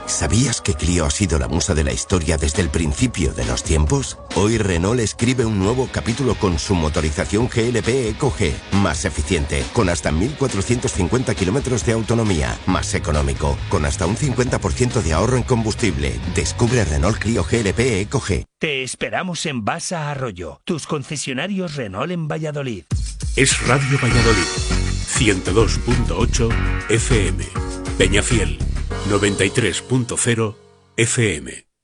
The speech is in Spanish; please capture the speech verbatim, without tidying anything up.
¿Sabías que Clio ha sido la musa de la historia desde el principio de los tiempos? Hoy Renault escribe un nuevo capítulo con su motorización G L P Eco G, más eficiente, con hasta mil cuatrocientos cincuenta kilómetros de autonomía, más económico, con hasta un cincuenta por ciento de ahorro en combustible. Descubre Renault Clio G L P Eco G. Te esperamos en Basa Arroyo, tus concesionarios Renault en Valladolid. Es Radio Valladolid, ciento dos punto ocho F M. Peñafiel, noventa y tres punto cero F M.